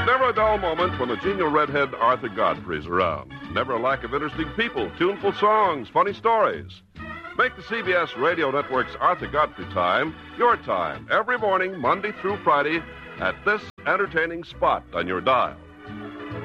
Never a dull moment when the genial redhead Arthur Godfrey's around. Never a lack of interesting people, tuneful songs, funny stories. Make the CBS Radio Network's Arthur Godfrey time your time every morning, Monday through Friday, at this entertaining spot on your dial.